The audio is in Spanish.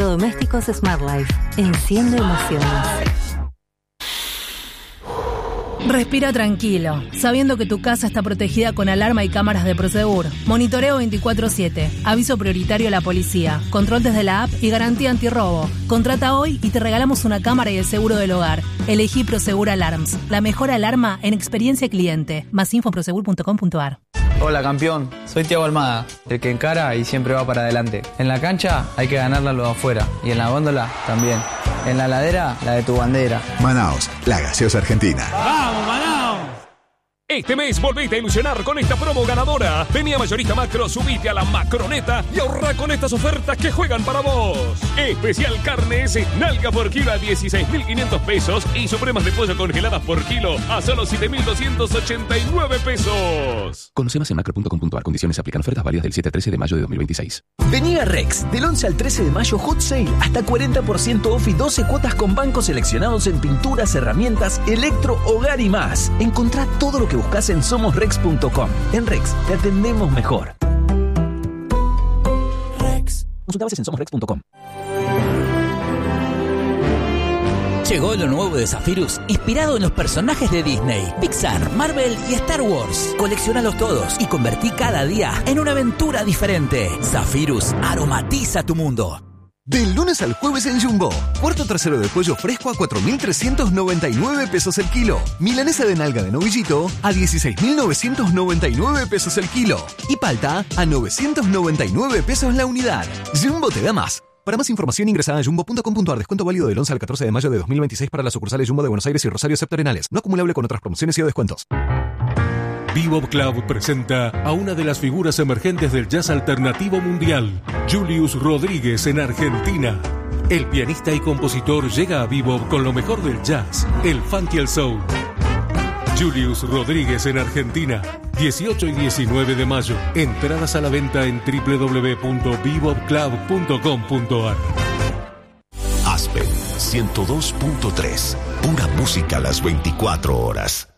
Electrodomésticos Smart Life. Enciende emociones. Respira tranquilo, sabiendo que tu casa está protegida con alarma y cámaras de Prosegur. Monitoreo 24/7, aviso prioritario a la policía, control desde la app y garantía antirrobo. Contrata hoy y te regalamos una cámara y el seguro del hogar. Elegí Prosegur Alarms, la mejor alarma en experiencia cliente. Más info en prosegur.com.ar. Hola campeón, soy Thiago Almada, el que encara y siempre va para adelante. En la cancha hay que ganarla lo de afuera y en la góndola también. En la ladera, la de tu bandera. Manaos, la gaseosa argentina. ¡Vamos, Manaos! Este mes volvete a ilusionar con esta promo ganadora. Vení a Mayorista Macro, subite a la Macroneta y ahorra con estas ofertas que juegan para vos. Especial carnes, nalga por kilo a 16.500 pesos y supremas de pollo congeladas por kilo a solo 7.289 pesos. Conoce más en macro.com.ar. Condiciones aplican. Ofertas válidas del 7 al 13 de mayo de 2026. Vení a Rex, del 11 al 13 de mayo Hot Sale, hasta 40% off y 12 cuotas con bancos seleccionados en pinturas, herramientas, electro, hogar y más. Encontrá todo lo que buscas en somosrex.com. En Rex te atendemos mejor. Rex. Consulta bases en somosrex.com. Llegó lo nuevo de Zephyrus, inspirado en los personajes de Disney, Pixar, Marvel y Star Wars. Colecciónalos todos y convertí cada día en una aventura diferente. Zephyrus aromatiza tu mundo. Del lunes al jueves en Jumbo. Cuarto trasero de pollo fresco a 4.399 pesos el kilo. Milanesa de nalga de novillito a 16.999 pesos el kilo. Y palta a 999 pesos la unidad. Jumbo te da más. Para más información ingresa a jumbo.com.ar. Descuento válido del 11 al 14 de mayo de 2026 para las sucursales Jumbo de Buenos Aires y Rosario Septentrionales. No acumulable con otras promociones y o descuentos. Bebop Club presenta a una de las figuras emergentes del jazz alternativo mundial, Julius Rodríguez en Argentina. El pianista y compositor llega a Bebop con lo mejor del jazz, el funk y el soul. Julius Rodríguez en Argentina, 18 y 19 de mayo. Entradas a la venta en www.bebopclub.com.ar. Aspen 102.3. Pura música a las 24 horas.